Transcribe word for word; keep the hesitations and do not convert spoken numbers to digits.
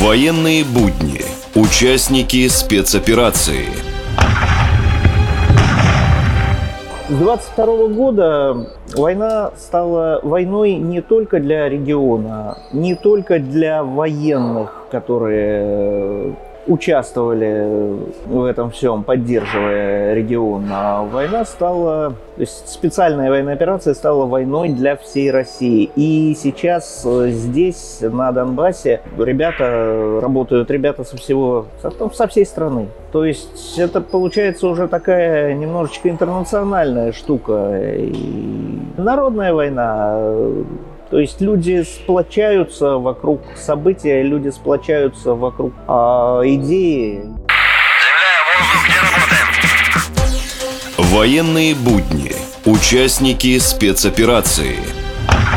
Военные будни. Участники спецоперации. С двадцать второго года война стала войной не только для региона, не только для военных, которые участвовали в этом всем, поддерживая регион. А война стала, то есть специальная военная операция стала войной для всей России. И сейчас здесь, на Донбассе, ребята работают, ребята со всего, со всей страны. То есть это получается уже такая немножечко интернациональная штука. И народная война. То есть люди сплочаются вокруг события, люди сплочаются вокруг а, идеи. Земля, воздух, где работаем? Военные будни. Участники спецоперации.